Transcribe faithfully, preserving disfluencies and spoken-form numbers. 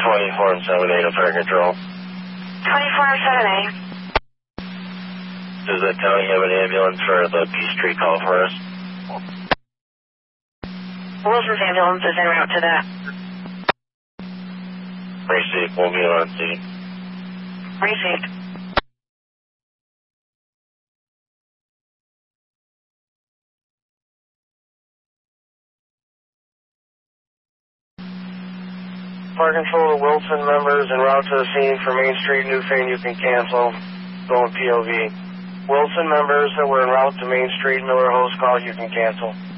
twenty-four and seven eight of fire control. twenty-four and seven eight. Does that tell you have an ambulance for the Peachtree call for us? Wilson's ambulance is en route to that. Received, we'll be on scene. Received. Fire control to Wilson members en route to the scene for Main Street, Newfane, you can cancel. Going P O V. Wilson members that were en route to Main Street, Miller Hose call, you can cancel.